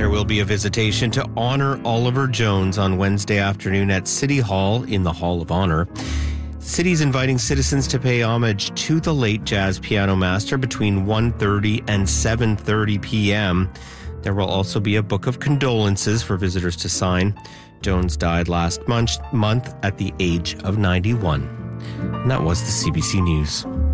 There will be a visitation to honor Oliver Jones on Wednesday afternoon at City Hall in the Hall of Honor. City's inviting citizens to pay homage to the late jazz piano master between 1:30 and 7:30 p.m. There will also be a book of condolences for visitors to sign. Jones died last month at the age of 91. And that was the CBC News.